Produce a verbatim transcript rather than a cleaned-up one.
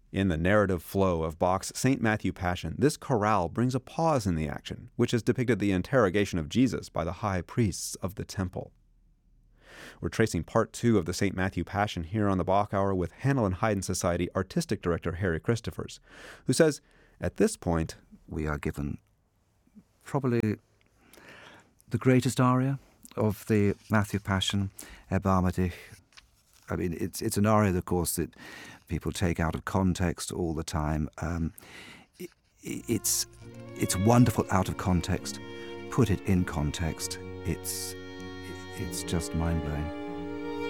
In the narrative flow of Bach's Saint Matthew Passion, this chorale brings a pause in the action, which has depicted the interrogation of Jesus by the high priests of the temple. We're tracing part two of the Saint Matthew Passion here on the Bach Hour with Handel and Haydn Society Artistic Director Harry Christophers, who says, at this point, we are given probably the greatest aria of the Matthew Passion, Erbarme dich. I mean, it's it's an aria, of course, that people take out of context all the time. Um, it, it's it's wonderful out of context. Put it in context. It's it's just mind blowing.